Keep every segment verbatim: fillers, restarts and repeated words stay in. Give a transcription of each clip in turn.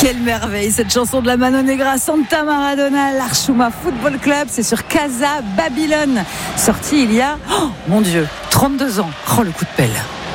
Quelle merveille, cette chanson de la Mano Negra, Santa Maradona, l'Archuma Football Club, c'est sur Casa Babylone, sorti il y a, oh mon Dieu, trente-deux ans. Oh, le coup de pelle.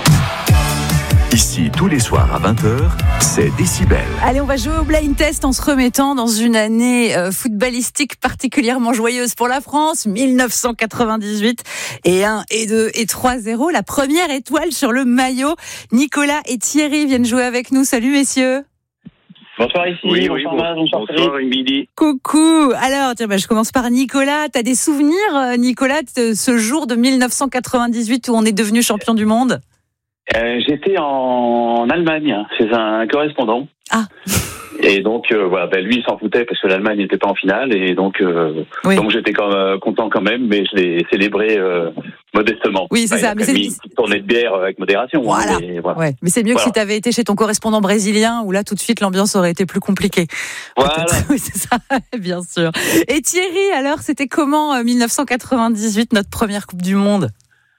Ici, tous les soirs à vingt heures, c'est Décibel. Allez, on va jouer au blind test en se remettant dans une année euh, footballistique particulièrement joyeuse pour la France, dix-neuf cent quatre-vingt-dix-huit, et un, et deux, et trois zéro. La première étoile sur le maillot. Nicolas et Thierry viennent jouer avec nous. Salut messieurs. Bonsoir ici, oui, bonsoir oui, Maz, bon, bonsoir, bonsoir Émilie. Coucou. Alors, tiens, bah, je commence par Nicolas. T'as des souvenirs, Nicolas, de ce jour de dix-neuf cent quatre-vingt-dix-huit où on est devenu champion du monde? euh, J'étais en Allemagne chez un correspondant. Ah. Et donc, euh, voilà, ben, lui, il s'en foutait parce que l'Allemagne n'était pas en finale. Et donc, euh, oui. donc j'étais quand même, content quand même, mais je l'ai célébré euh, modestement. Oui, c'est enfin, ça. Mais c'est une petite tournée de bière avec modération. Voilà. Hein, mais, voilà. Ouais. Mais c'est mieux voilà. que si tu avais été chez ton correspondant brésilien où là, tout de suite, l'ambiance aurait été plus compliquée. Voilà. Oui, c'est ça, bien sûr. Et Thierry, alors, c'était comment euh, dix-neuf cent quatre-vingt-dix-huit, notre première Coupe du Monde?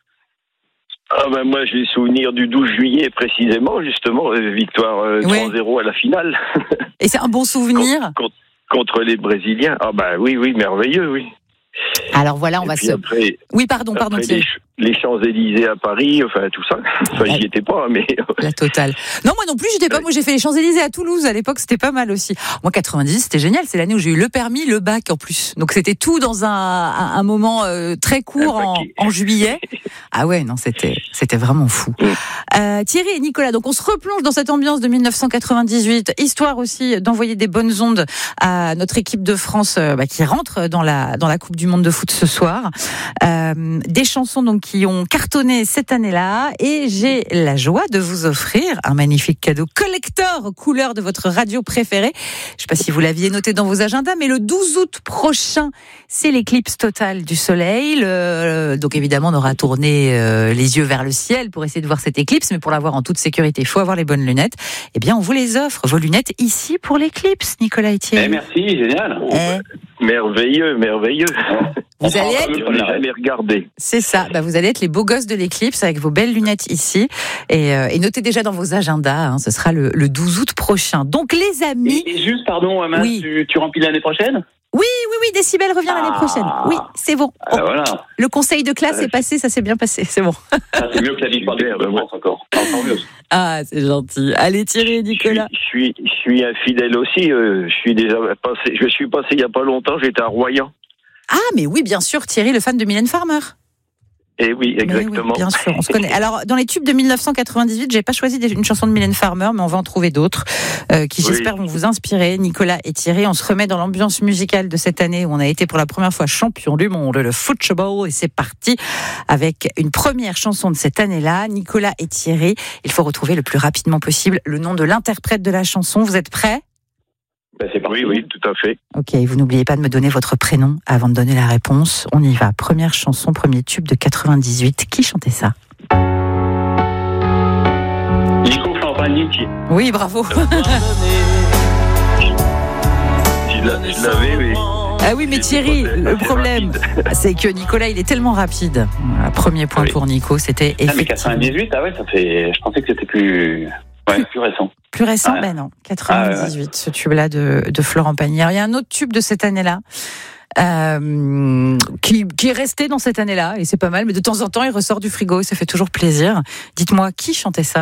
Ah ben moi j'ai souvenir du douze juillet précisément, justement, victoire euh, oui. trois zéro à la finale. Et c'est un bon souvenir contre, contre les Brésiliens. Ah ben oui, oui, merveilleux, oui. Alors voilà, on Et va puis se... Après, oui, pardon, pardon après Thierry. Les, les Champs-Élysées à Paris, enfin tout ça. Enfin, la... j'y étais pas, mais... La totale. Non, moi non plus, j'étais pas. Moi, j'ai fait les Champs-Élysées à Toulouse. À l'époque, c'était pas mal aussi. Moi, quatre-vingt-dix, c'était génial. C'est l'année où j'ai eu le permis, le bac en plus. Donc, c'était tout dans un, un, un moment euh, très court en, en juillet. Ah ouais, non, c'était, c'était vraiment fou. Euh, Thierry et Nicolas, donc on se replonge dans cette ambiance de dix-neuf cent quatre-vingt-dix-huit. Histoire aussi d'envoyer des bonnes ondes à notre équipe de France euh, bah, qui rentre dans la, dans la Coupe du Monde de foot ce soir. Euh, des chansons donc qui ont cartonné cette année-là, et j'ai la joie de vous offrir un magnifique cadeau collector couleur de votre radio préférée. Je ne sais pas si vous l'aviez noté dans vos agendas, mais le douze août prochain, c'est l'éclipse totale du soleil. Le, donc évidemment, on aura tourné euh, les yeux vers le ciel pour essayer de voir cette éclipse, mais pour l'avoir en toute sécurité, il faut avoir les bonnes lunettes. Eh bien, on vous les offre, vos lunettes, ici pour l'éclipse, Nicolas et Thierry. Eh, merci, génial. Eh. Merveilleux, merveilleux. Vous allez être... Je n'ai jamais regardé. C'est ça. Bah, vous allez être les beaux gosses de l'éclipse avec vos belles lunettes ici. Et, euh, et notez déjà dans vos agendas, hein, ce sera le, le douze août prochain. Donc, les amis. Et, et juste, pardon, Amaz, oui. tu, tu remplis l'année prochaine? Oui, oui, oui, Décibel revient ah. l'année prochaine. Oui, c'est bon. Ah, oh. voilà. Le conseil de classe ah, est passé, ça s'est bien passé, c'est bon. Ah, c'est mieux que la victoire de France encore. Encore mieux. Ah, c'est gentil. Allez, Thierry et Nicolas. Je suis, je suis infidèle aussi. Euh, je suis déjà passé. Je suis passé il y a pas longtemps. J'étais à Royan. Ah, mais oui, bien sûr, Thierry, le fan de Mylène Farmer. Eh oui, exactement. Oui, bien sûr, on se connaît. Alors, dans les tubes de dix-neuf cent quatre-vingt-dix-huit, j'ai pas choisi une chanson de Mylène Farmer, mais on va en trouver d'autres euh, qui, j'espère, oui. vont vous inspirer. Nicolas et Thierry, on se remet dans l'ambiance musicale de cette année où on a été pour la première fois champion du monde, le football, et c'est parti avec une première chanson de cette année-là. Nicolas et Thierry, il faut retrouver le plus rapidement possible le nom de l'interprète de la chanson. Vous êtes prêts ? Ben, c'est parti. Oui, oui, tout à fait. Ok, vous n'oubliez pas de me donner votre prénom avant de donner la réponse. On y va. Première chanson, premier tube de quatre-vingt-dix-huit. Qui chantait ça ? Nico Champagnitucci. Oui, bravo. Je l'avais, oui. Ah oui, mais Thierry, le problème, c'est que Nicolas, il est tellement rapide. Premier point oui. pour Nico, c'était effectivement... Ah, mais quatre-vingt-dix-huit, ah ouais, ça fait... Je pensais que c'était plus... Ouais, plus récent. Plus récent, ah, ben non. quatre-vingt-dix-huit, ah, ouais. Ce tube-là de, de Florent Pagny. Il y a un autre tube de cette année-là euh, qui, qui est resté dans cette année-là, et c'est pas mal, mais de temps en temps, il ressort du frigo, et ça fait toujours plaisir. Dites-moi, qui chantait ça ?